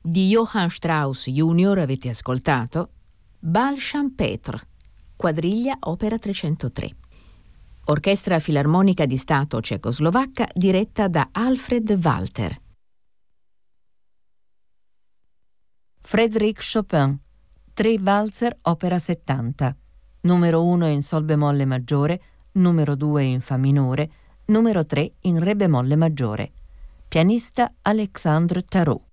Di Johann Strauss Jr. avete ascoltato Bal Champêtre, quadriglia opera 303. Orchestra Filarmonica di Stato Cecoslovacca diretta da Alfred Walter. Frédéric Chopin, Tre Valzer opera 70, numero 1 in sol bemolle maggiore, numero 2 in fa minore, numero 3 in re bemolle maggiore. Pianista Alexandre Tarot.